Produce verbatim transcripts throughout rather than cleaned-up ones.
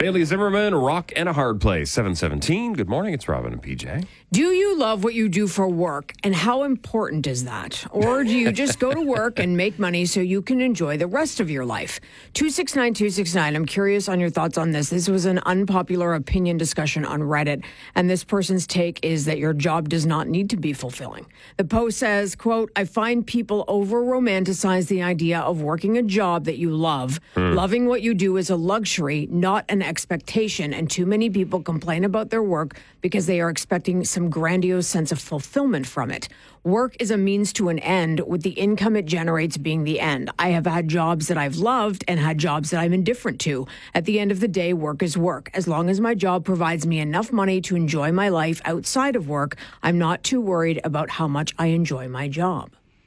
Bailey Zimmerman, Rock and a Hard Place, seven seventeen. Good morning. It's Robin and P J. Do you love what you do for work, and how important is that? Or do you just go to work and make money so you can enjoy the rest of your life? two six nine two six nine. I'm curious on your thoughts on this. This was an unpopular opinion discussion on Reddit, and this person's take is that your job does not need to be fulfilling. The post says, quote, I find people over-romanticize the idea of working a job that you love. Mm. Loving what you do is a luxury, not an expectation, and too many people complain about their work because they are expecting some grandiose sense of fulfillment from it. Work is a means to an end, with the income it generates being the end. I have had jobs that I've loved and had jobs that I'm indifferent to. At the end of the day, work is work. As long as my job provides me enough money to enjoy my life outside of work, I'm not too worried about how much I enjoy my job.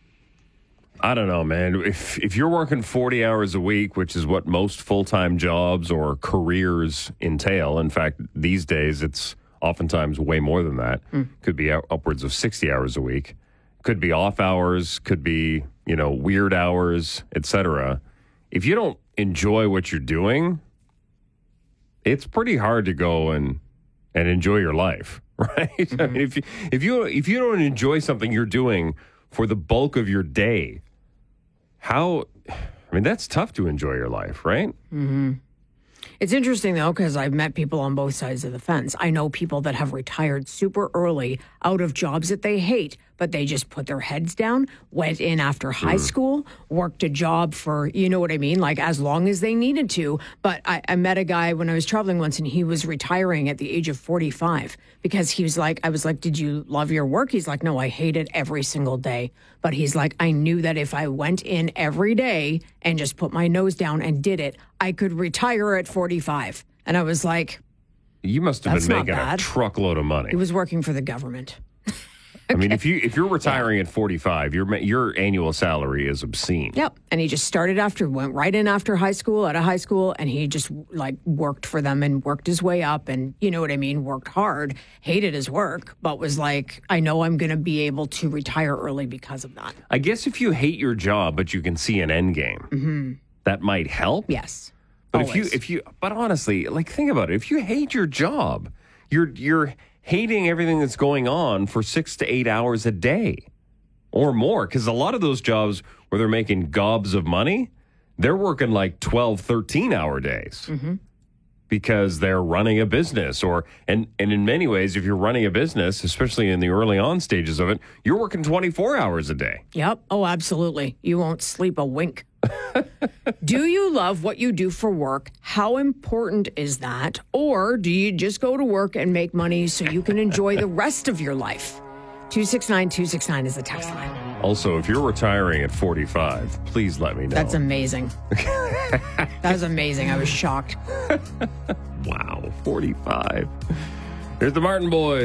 I don't know, man. If if you're working forty hours a week, which is what most full-time jobs or careers entail, in fact, these days it's oftentimes way more than that. Mm. Could be upwards of sixty hours a week. Could be off hours, could be, you know, weird hours, et cetera. If you don't enjoy what you're doing, it's pretty hard to go and and enjoy your life, right? Mm-hmm. I mean, if you if you if you don't enjoy something you're doing for the bulk of your day, how, I mean, that's tough to enjoy your life, right? Mm-hmm. It's interesting, though, because I've met people on both sides of the fence. I know people that have retired super early out of jobs that they hate, but they just put their heads down, went in after high mm. school, worked a job for, you know what I mean, like as long as they needed to. But I, I met a guy when I was traveling once, and he was retiring at the age of forty-five because he was like, I was like, did you love your work? He's like, no, I hate it every single day. But he's like, I knew that if I went in every day and just put my nose down and did it, I could retire at forty-five. And I was like, you must have been making a truckload of money. He was working for the government. Okay. I mean, if you if you're retiring yeah. at forty-five, your your annual salary is obscene. Yep, and he just started after, went right in after high school, out of high school, and he just like worked for them and worked his way up, and you know what I mean, worked hard, hated his work, but was like, I know I'm going to be able to retire early because of that. I guess if you hate your job, but you can see an end game, mm-hmm. that might help. Yes, but always. if you if you, but honestly, like think about it. If you hate your job, you're you're. hating everything that's going on for six to eight hours a day or more. Because a lot of those jobs where they're making gobs of money, they're working like twelve, thirteen hour days mm-hmm. because they're running a business. Or and, and in many ways, if you're running a business, especially in the early on stages of it, you're working twenty-four hours a day. Yep. Oh, absolutely. You won't sleep a wink. Do you love what you do for work? How important is that? Or do you just go to work and make money so you can enjoy the rest of your life? two six nine two six nine is the text line. Also, if you're retiring at forty-five, please let me know. That's amazing. That was amazing. I was shocked. Wow, forty-five. Here's the Martin Boys.